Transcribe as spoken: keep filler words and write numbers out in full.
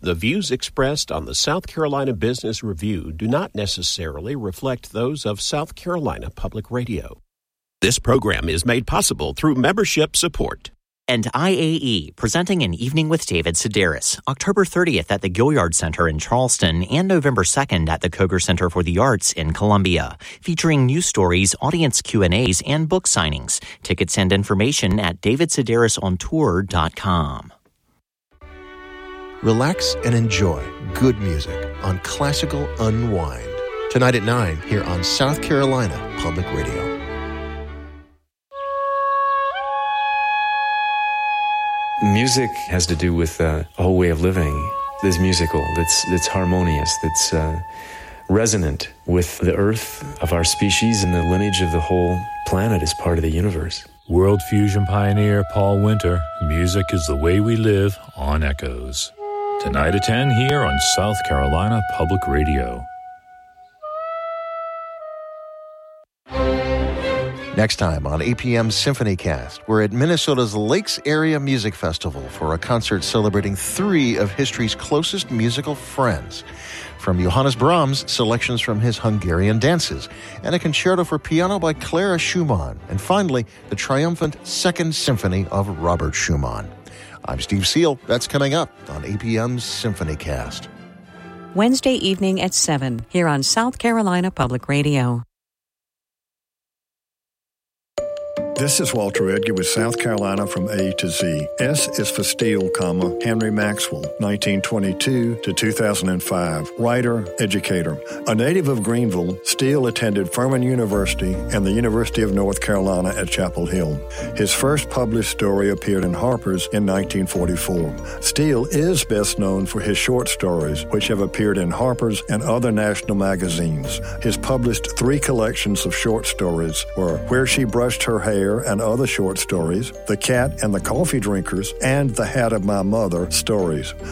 The views expressed on the South Carolina Business Review do not necessarily reflect those of South Carolina Public Radio. This program is made possible through membership support. And I A E, presenting an Evening with David Sedaris, October thirtieth at the Gilliard Center in Charleston and November second at the Koger Center for the Arts in Columbia, featuring news stories, audience Q and A's, and book signings. Tickets and information at david sedaris on tour dot com. Relax and enjoy good music on Classical Unwind. Tonight at nine here on South Carolina Public Radio. Music has to do with uh, a whole way of living that's musical, that's, that's harmonious, that's uh, resonant with the earth of our species and the lineage of the whole planet as part of the universe. World fusion pioneer Paul Winter, music is the way we live on Echoes. Tonight at ten here on South Carolina Public Radio. Next time on A P M's Symphony Cast, we're at Minnesota's Lakes Area Music Festival for a concert celebrating three of history's closest musical friends. From Johannes Brahms, selections from his Hungarian dances, and a concerto for piano by Clara Schumann, and finally, the triumphant Second Symphony of Robert Schumann. I'm Steve Seal. That's coming up on A P M's Symphony Cast. Wednesday evening at seven here on South Carolina Public Radio. This is Walter Edgar with South Carolina from A to Z. S is for Steele, comma, Henry Maxwell, nineteen twenty-two to two thousand five. Writer, educator. A native of Greenville, Steele attended Furman University and the University of North Carolina at Chapel Hill. His first published story appeared in Harper's in nineteen forty-four. Steele is best known for his short stories, which have appeared in Harper's and other national magazines. His published three collections of short stories were Where She Brushed Her Hair and Other Short Stories, The Cat and the Coffee Drinkers, and The Hat of My Mother stories.